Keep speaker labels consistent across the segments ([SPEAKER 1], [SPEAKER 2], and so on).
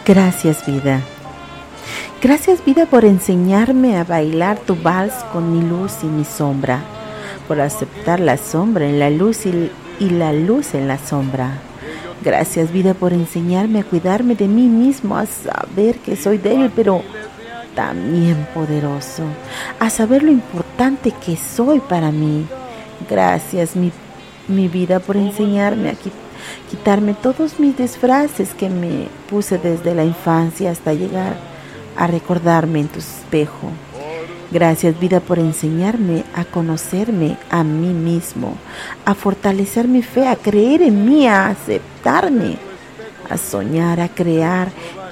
[SPEAKER 1] Gracias vida. Gracias vida por enseñarme a bailar tu vals con mi luz y mi sombra, por aceptar la sombra en la luz y la luz en la sombra. Gracias vida por enseñarme a cuidarme de mí mismo, a saber que soy débil pero también poderoso, a saber lo importante que soy para mí. Gracias mi vida por enseñarme a quitarme todos mis disfraces que me puse desde la infancia hasta llegar a recordarme en tu espejo. Gracias vida por enseñarme a conocerme a mí mismo, a fortalecer mi fe, a creer en mí, a aceptarme, a soñar, a crear,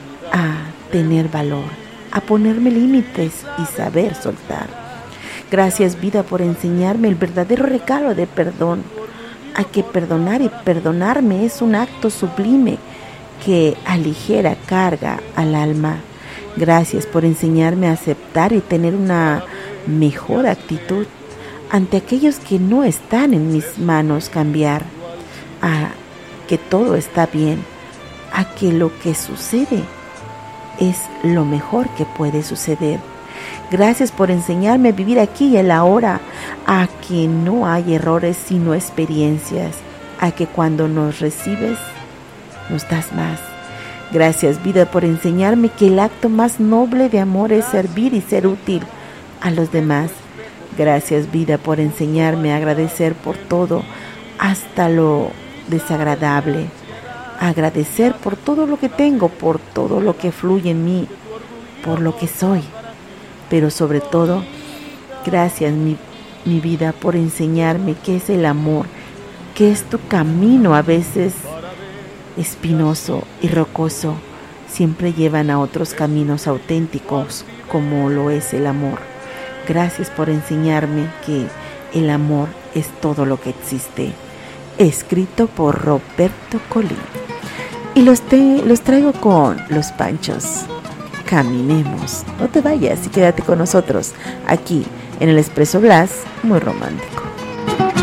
[SPEAKER 1] a tener valor, a ponerme límites y saber soltar. Gracias vida por enseñarme el verdadero regalo de perdón, a que perdonar y perdonarme es un acto sublime que aligera carga al alma. Gracias por enseñarme a aceptar y tener una mejor actitud ante aquellos que no están en mis manos cambiar, a que todo está bien, a que lo que sucede es lo mejor que puede suceder. Gracias por enseñarme a vivir aquí y el ahora, a que no hay errores sino experiencias, a que cuando nos recibes nos das más. Gracias vida por enseñarme que el acto más noble de amor es servir y ser útil a los demás. Gracias vida por enseñarme a agradecer por todo, hasta lo desagradable. Agradecer por todo lo que tengo, por todo lo que fluye en mí, por lo que soy. Pero sobre todo, gracias mi vida por enseñarme qué es el amor, qué es tu camino a veces espinoso y rocoso, siempre llevan a otros caminos auténticos como lo es el amor. Gracias por enseñarme que el amor es todo lo que existe. Escrito por Roberto Colín. Y los traigo con Los Panchos. Caminemos. No te vayas y quédate con nosotros aquí en el Expreso Blas, muy romántico.